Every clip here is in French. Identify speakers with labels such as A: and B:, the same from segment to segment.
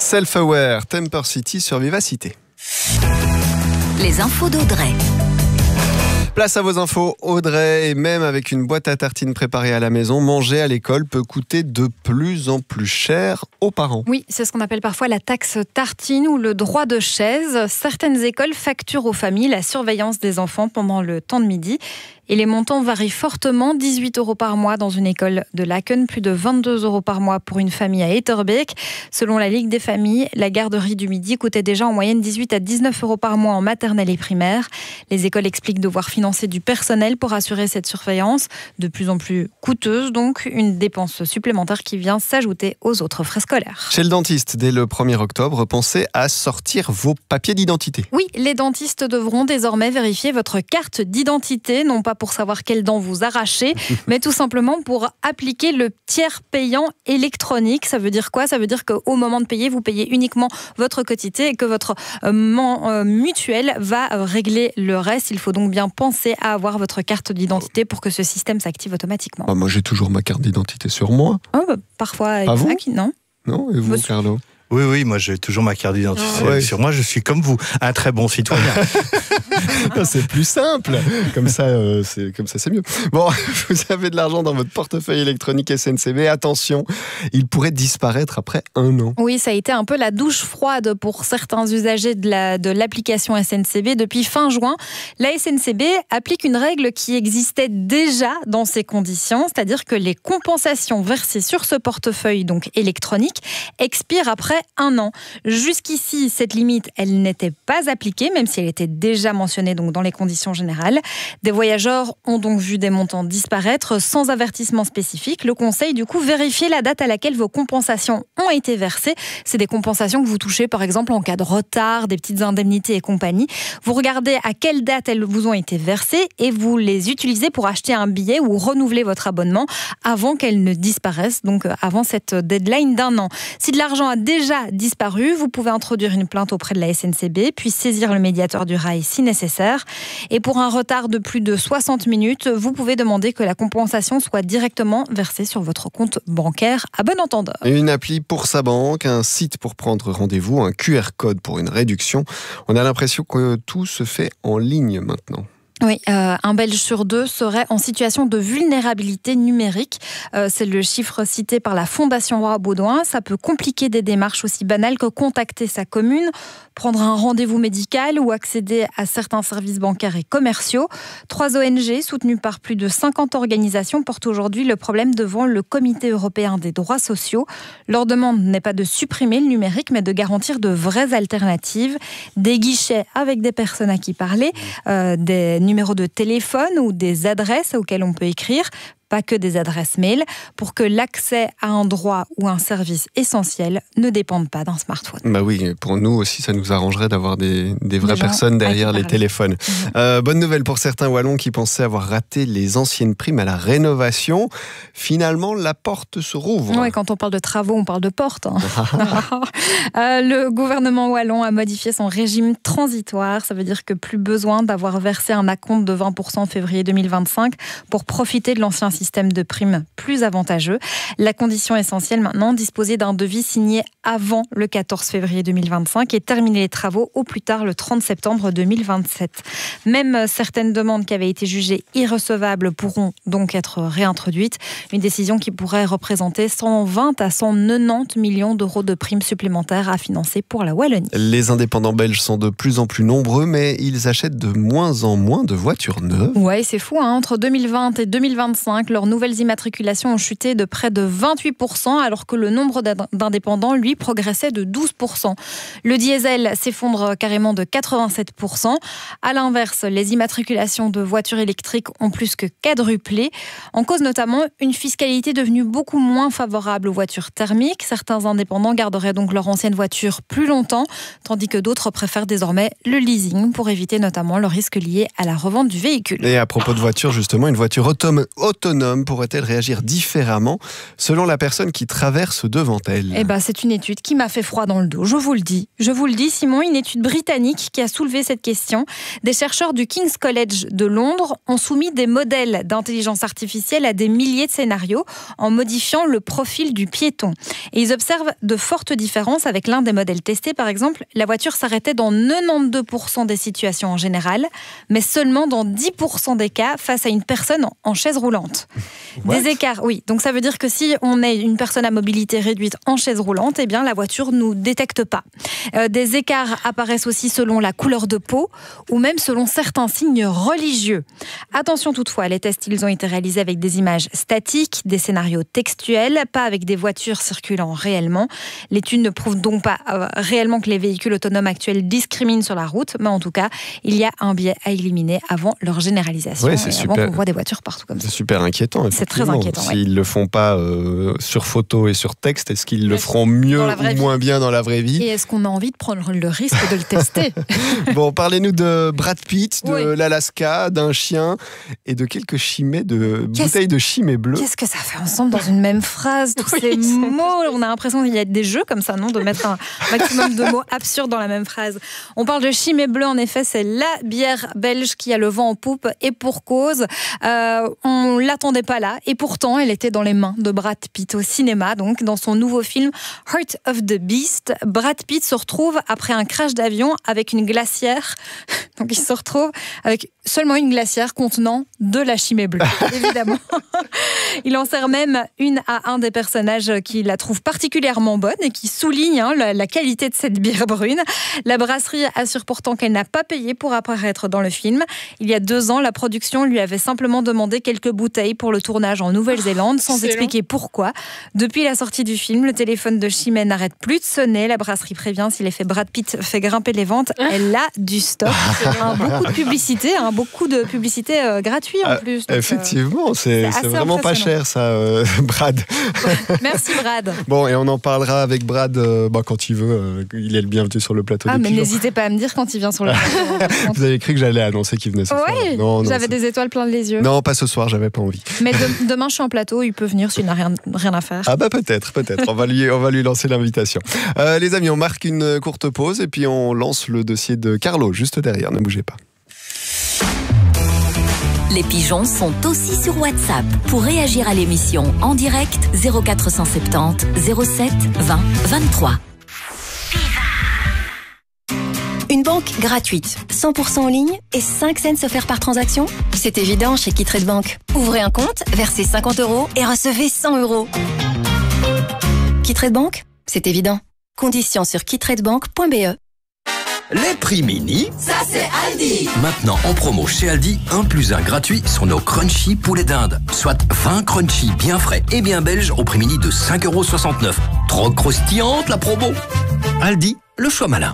A: Self-Aware, Temper City sur Vivacité.
B: Les infos d'Audrey.
A: Place à vos infos, Audrey, et même avec une boîte à tartines préparée à la maison, manger à l'école peut coûter de plus en plus cher aux parents.
C: Oui, c'est ce qu'on appelle parfois la taxe tartine ou le droit de chaise. Certaines écoles facturent aux familles la surveillance des enfants pendant le temps de midi. Et les montants varient fortement, 18 € par mois dans une école de Laken, plus de 22 € par mois pour une famille à Etterbeek. Selon la Ligue des familles, la garderie du midi coûtait déjà en moyenne 18 à 19 € par mois en maternelle et primaire. Les écoles expliquent devoir financer du personnel pour assurer cette surveillance, de plus en plus coûteuse, donc une dépense supplémentaire qui vient s'ajouter aux autres frais scolaires.
A: Chez le dentiste, dès le 1er octobre, pensez à sortir vos papiers d'identité.
C: Oui, les dentistes devront désormais vérifier votre carte d'identité, non pas pour savoir quelles dents vous arrachez, mais tout simplement pour appliquer le tiers payant électronique. Ça veut dire quoi ? Ça veut dire qu'au moment de payer, vous payez uniquement votre quotité et que votre mutuelle va régler le reste. Il faut donc bien penser à avoir votre carte d'identité pour que ce système s'active automatiquement.
A: Moi, j'ai toujours ma carte d'identité sur moi.
C: Parfois,
A: pas vous ?
C: Non.
A: Non, et vous, Carlo ?
D: Oui, moi j'ai toujours ma carte d'identité sur moi, je suis comme vous, un très bon citoyen.
A: C'est plus simple, comme ça c'est mieux. Bon, vous avez de l'argent dans votre portefeuille électronique SNCB, attention, il pourrait disparaître après 1 an.
C: Oui, ça a été un peu la douche froide pour certains usagers de l'application SNCB. Depuis fin juin, la SNCB applique une règle qui existait déjà dans ces conditions, c'est-à-dire que les compensations versées sur ce portefeuille donc électronique expirent après 1 an. Jusqu'ici, cette limite, elle n'était pas appliquée, même si elle était déjà mentionnée donc dans les conditions générales. Des voyageurs ont donc vu des montants disparaître sans avertissement spécifique. Le conseil, du coup, vérifiez la date à laquelle vos compensations ont été versées. C'est des compensations que vous touchez, par exemple, en cas de retard, des petites indemnités et compagnie. Vous regardez à quelle date elles vous ont été versées et vous les utilisez pour acheter un billet ou renouveler votre abonnement avant qu'elles ne disparaissent, donc avant cette deadline d'1 an. Si de l'argent a déjà disparu, vous pouvez introduire une plainte auprès de la SNCB, puis saisir le médiateur du rail si nécessaire. Et pour un retard de plus de 60 minutes, vous pouvez demander que la compensation soit directement versée sur votre compte bancaire à bon entendeur.
A: Une appli pour sa banque, un site pour prendre rendez-vous, un QR code pour une réduction. On a l'impression que tout se fait en ligne maintenant.
C: Oui, un Belge sur 2 serait en situation de vulnérabilité numérique. C'est le chiffre cité par la Fondation Roi-Baudouin. Ça peut compliquer des démarches aussi banales que contacter sa commune, prendre un rendez-vous médical ou accéder à certains services bancaires et commerciaux. 3 ONG, soutenues par plus de 50 organisations, portent aujourd'hui le problème devant le Comité européen des droits sociaux. Leur demande n'est pas de supprimer le numérique, mais de garantir de vraies alternatives, des guichets avec des personnes à qui parler, des numéros de téléphone ou des adresses auxquelles on peut écrire, pas que des adresses mail, pour que l'accès à un droit ou un service essentiel ne dépende pas d'un smartphone.
A: Bah oui, pour nous aussi, ça nous arrangerait d'avoir des vraies personnes derrière les téléphones. Bonne nouvelle pour certains Wallons qui pensaient avoir raté les anciennes primes à la rénovation. Finalement, la porte se rouvre.
C: Oui, quand on parle de travaux, on parle de porte. Le gouvernement wallon a modifié son régime transitoire. Ça veut dire que plus besoin d'avoir versé un acompte de 20% en février 2025 pour profiter de l'ancien système de primes plus avantageux. La condition essentielle maintenant, disposer d'un devis signé avant le 14 février 2025 et terminer les travaux au plus tard le 30 septembre 2027. Même certaines demandes qui avaient été jugées irrecevables pourront donc être réintroduites. Une décision qui pourrait représenter 120 à 190 millions d'euros de primes supplémentaires à financer pour la Wallonie.
A: Les indépendants belges sont de plus en plus nombreux, mais ils achètent de moins en moins de voitures neuves.
C: Ouais, c'est fou, hein. Entre 2020 et 2025, leurs nouvelles immatriculations ont chuté de près de 28%, alors que le nombre d'indépendants, lui, progressait de 12%. Le diesel s'effondre carrément de 87%. À l'inverse, les immatriculations de voitures électriques ont plus que quadruplé. En cause notamment une fiscalité devenue beaucoup moins favorable aux voitures thermiques. Certains indépendants garderaient donc leur ancienne voiture plus longtemps, tandis que d'autres préfèrent désormais le leasing pour éviter notamment le risque lié à la revente du véhicule.
A: Et à propos de voiture, justement, une voiture autonome autonomes pourraient-elles réagir différemment selon la personne qui traverse devant elle?
C: Eh ben, c'est une étude qui m'a fait froid dans le dos, je vous le dis. Je vous le dis, Simon, une étude britannique qui a soulevé cette question. Des chercheurs du King's College de Londres ont soumis des modèles d'intelligence artificielle à des milliers de scénarios en modifiant le profil du piéton. Et ils observent de fortes différences avec l'un des modèles testés. Par exemple, la voiture s'arrêtait dans 92% des situations en général, mais seulement dans 10% des cas face à une personne en chaise roulante.
A: What?
C: Des écarts, oui. Donc ça veut dire que si on est une personne à mobilité réduite en chaise roulante, eh bien la voiture ne nous détecte pas. Des écarts apparaissent aussi selon la couleur de peau ou même selon certains signes religieux. Attention toutefois, les tests ils ont été réalisés avec des images statiques, des scénarios textuels, pas avec des voitures circulant réellement. L'étude ne prouve donc pas réellement que les véhicules autonomes actuels discriminent sur la route, mais en tout cas, il y a un biais à éliminer avant leur généralisation.
A: Ouais, c'est
C: avant
A: super.
C: qu'on voit des voitures partout comme ça.
A: C'est super inquiétant.
C: C'est très inquiétant.
A: S'ils ne le font pas sur photo et sur texte, est-ce qu'ils le feront mieux ou moins bien dans la vraie vie?
C: Et est-ce qu'on a envie de prendre le risque de le tester?
A: Bon, parlez-nous de Brad Pitt, de l'Alaska, d'un chien et de quelques bouteilles de chimée bleue.
C: Qu'est-ce que ça fait ensemble dans une même phrase, tous ces mots? On a l'impression qu'il y a des jeux comme ça, non? De mettre un maximum de mots absurdes dans la même phrase. On parle de chimée bleue, en effet, c'est la bière belge qui a le vent en poupe et pour cause. On l'attendait pas là et pourtant elle était dans les mains de Brad Pitt au cinéma, donc dans son nouveau film Heart of the Beast. Brad Pitt se retrouve après un crash d'avion avec une glacière. Donc il se retrouve avec seulement une glacière contenant de la chimée bleue, évidemment. Il en sert même une à un des personnages qui la trouve particulièrement bonne et qui souligne la qualité de cette bière brune. La brasserie assure pourtant qu'elle n'a pas payé pour apparaître dans le film. Il y a 2 ans, la production lui avait simplement demandé quelques bouteilles pour le tournage en Nouvelle-Zélande, sans expliquer pourquoi. Depuis la sortie du film, le téléphone de chimée n'arrête plus de sonner. La brasserie prévient, si l'effet Brad Pitt fait grimper les ventes, elle a du stock. Beaucoup de publicité gratuite en plus. Donc,
A: effectivement, c'est vraiment pas cher ça, Brad.
C: Merci Brad.
A: Bon, et on en parlera avec Brad quand il veut. Il est le bienvenu sur le plateau.
C: Mais n'hésitez pas à me dire quand il vient sur le plateau.
A: Vous avez cru que j'allais annoncer qu'il venait ce soir? Non,
C: j'avais des étoiles plein les yeux.
A: Non, pas ce soir, j'avais pas envie.
C: Mais demain, je suis en plateau, il peut venir s'il n'a rien à faire.
A: Ah peut-être. On va lui lancer l'invitation. Les amis, on marque une courte pause et puis on lance le dossier de Carlo juste derrière. Ne bougez pas.
B: Les pigeons sont aussi sur WhatsApp. Pour réagir à l'émission en direct, 0470 07 20 23.
E: Une banque gratuite, 100% en ligne et 5 cents offerts par transaction? C'est évident chez KeyTrade Bank. Ouvrez un compte, versez 50 € et recevez 100 €. KeyTrade Bank, c'est évident. Conditions sur keytradebank.be.
F: Les prix mini,
G: ça c'est Aldi.
F: Maintenant en promo chez Aldi, 1+1 gratuit sur nos crunchy poulets d'Inde. Soit 20 crunchy bien frais et bien belges au prix mini de 5,69 €. Trop croustillante la promo. Aldi, le choix malin.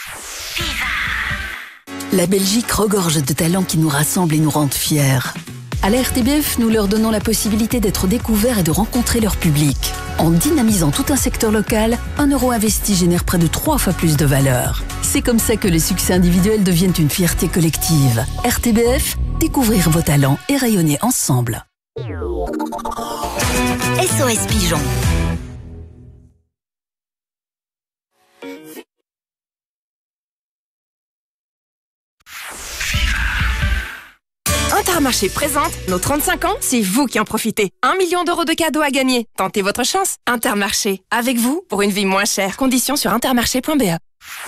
H: La Belgique regorge de talents qui nous rassemblent et nous rendent fiers. À la RTBF, nous leur donnons la possibilité d'être découverts et de rencontrer leur public. En dynamisant tout un secteur local, 1 € investi génère près de 3 fois plus de valeur. C'est comme ça que les succès individuels deviennent une fierté collective. RTBF, découvrir vos talents et rayonner ensemble.
B: SOS Pigeon.
I: Intermarché présente nos 35 ans, c'est vous qui en profitez. 1 million d'euros de cadeaux à gagner. Tentez votre chance. Intermarché, avec vous pour une vie moins chère. Conditions sur intermarché.be.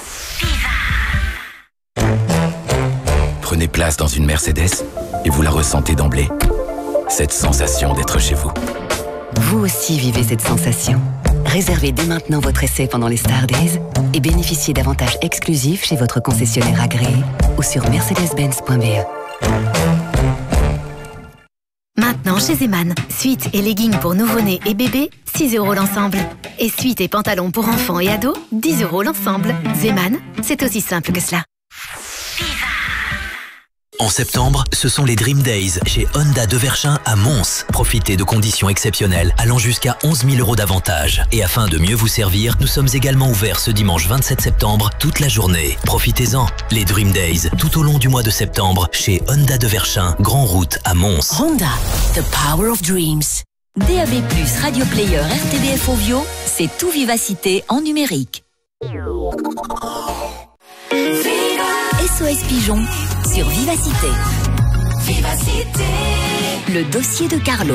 F: Prenez place dans une Mercedes et vous la ressentez d'emblée. Cette sensation d'être chez vous.
J: Vous aussi vivez cette sensation. Réservez dès maintenant votre essai pendant les Star Days et bénéficiez d'avantages exclusifs chez votre concessionnaire agréé ou sur mercedes-benz.be.
K: Maintenant chez Zeman, suites et leggings pour nouveau-nés et bébés, 6 € l'ensemble. Et suites et pantalons pour enfants et ados, 10 € l'ensemble. Zeman, c'est aussi simple que cela.
G: En septembre, ce sont les Dream Days chez Honda de Verchin à Mons. Profitez de conditions exceptionnelles allant jusqu'à 11 000 € d'avantages. Et afin de mieux vous servir, nous sommes également ouverts ce dimanche 27 septembre toute la journée. Profitez-en. Les Dream Days tout au long du mois de septembre chez Honda de Verchin, Grand Route à Mons.
B: Honda, the power of dreams. DAB+, Radio Player, RTBF Ovio, c'est tout Vivacité en numérique. SOS Pigeon sur Vivacité. Vivacité. Le dossier de Carlo.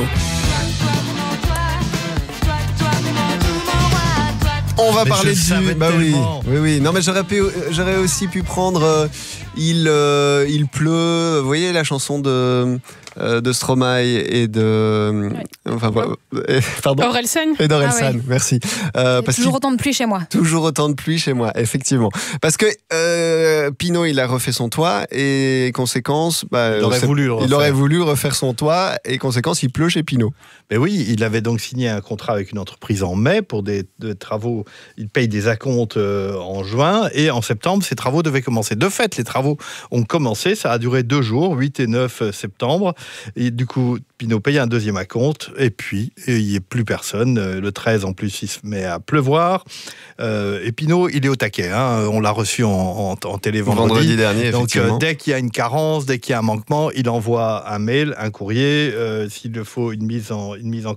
A: On va parler du... Bah oui. Non, mais j'aurais aussi pu prendre... Il pleut. Vous voyez la chanson de Stromae et de... Enfin, pardon.
L: Orelsan.
A: Et d'Orelsan,
C: Ah oui.
A: Merci.
C: Toujours autant de pluie chez moi.
A: Toujours autant de pluie chez moi, effectivement. Parce que Pinot, il a refait son toit et conséquence...
D: il aurait
A: voulu refaire son toit et conséquence, il pleut chez Pinot.
D: Mais oui, il avait donc signé un contrat avec une entreprise en mai pour des travaux. Il paye des acomptes en juin et en septembre, ces travaux devaient commencer. De fait, les travaux ont commencé. Ça a duré 2 jours, 8 et 9 septembre. Et du coup, Pinot paye un deuxième acompte et puis il n'y a plus personne. Le 13, en plus, il se met à pleuvoir. Et Pinot, il est au taquet. Hein. On l'a reçu en télé vendredi
A: dernier,
D: donc,
A: effectivement.
D: dès qu'il y a une carence, dès qu'il y a un manquement, il envoie un mail, un courrier, s'il le faut, une mise en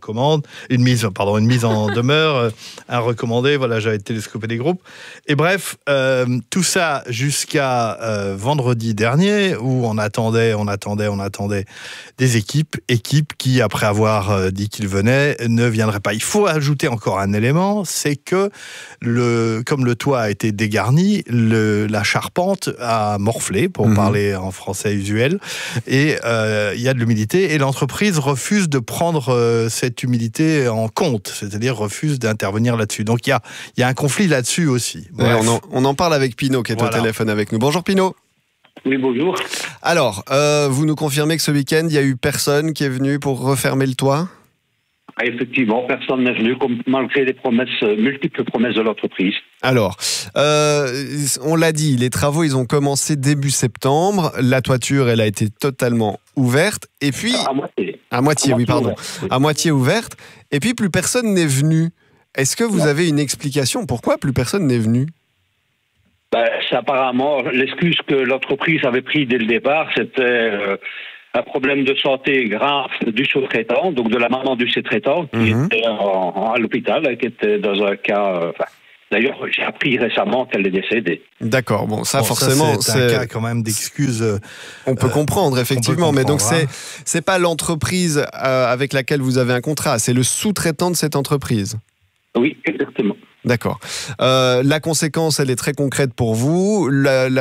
D: demeure, un recommandé. Voilà, j'avais télescopé les groupes. Et bref, tout ça jusqu'à vendredi dernier, où on attendait des équipes qui, après avoir dit qu'ils venaient, ne viendraient pas. Il faut ajouter encore un élément, c'est que comme le toit a été dégarni, la charpente a morflé, pour parler en français usuel, et il y a de l'humidité, et l'entreprise refuse de prendre cette humidité en compte, c'est-à-dire refuse d'intervenir là-dessus. Donc il y a un conflit là-dessus aussi.
A: Ouais, on en parle avec Pinot qui est au téléphone avec nous. Bonjour Pinot.
M: Oui, bonjour.
A: Alors, vous nous confirmez que ce week-end, il n'y a eu personne qui est venu pour refermer le toit ?
M: Effectivement, personne n'est venu, malgré les multiples promesses de l'entreprise.
A: Alors, on l'a dit, les travaux, ils ont commencé début septembre. La toiture, elle a été totalement ouverte. Et puis... À moitié, à moitié ouverte. Et puis, plus personne n'est venu. Est-ce que vous avez une explication ? Pourquoi plus personne n'est venu ?
M: C'est apparemment l'excuse que l'entreprise avait prise dès le départ, c'était un problème de santé grave du sous-traitant, donc de la maman du sous-traitant, qui était à l'hôpital, qui était dans un cas... D'ailleurs, j'ai appris récemment qu'elle est décédée.
A: D'accord, ça forcément...
D: c'est un cas quand même d'excuse...
A: On peut comprendre, effectivement, mais donc c'est pas l'entreprise avec laquelle vous avez un contrat, c'est le sous-traitant de cette entreprise.
M: Oui, exactement.
A: D'accord. La conséquence, elle est très concrète pour vous.